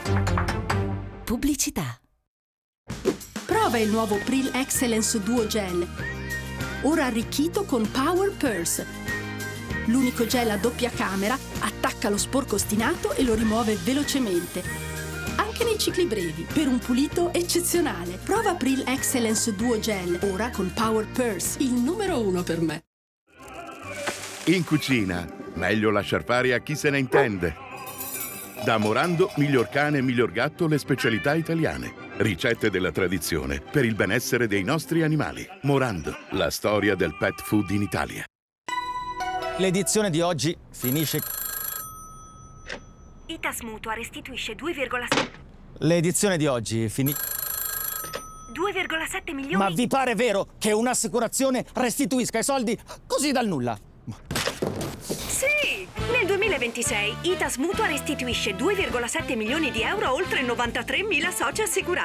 Pubblicità. Prova il nuovo Pril Excellence Duo Gel, ora arricchito con Power Purse. L'unico gel a doppia camera attacca lo sporco ostinato e lo rimuove velocemente, anche nei cicli brevi, per un pulito eccezionale. Prova Pril Excellence Duo Gel, ora con Power Purse, il numero 1 per me. In cucina, meglio lasciar fare a chi se ne intende. Da Morando, miglior cane e miglior gatto, le specialità italiane. Ricette della tradizione per il benessere dei nostri animali. Morando, la storia del pet food in Italia. L'edizione di oggi finisce... Itas Mutua restituisce 2,7... L'edizione di oggi 2,7 milioni... Ma vi pare vero che un'assicurazione restituisca i soldi così dal nulla? Sì! Nel 2026 Itas Mutua restituisce 2,7 milioni di euro a oltre 93.000 soci assicurati.